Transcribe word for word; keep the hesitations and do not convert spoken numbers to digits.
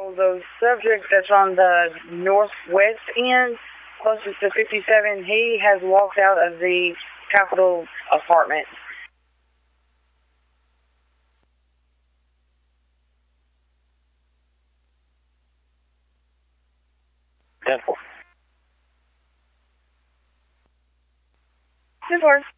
So the subject that's on the northwest end, closest to fifty-seven, he has walked out of the Capitol apartment. ten four. ten four.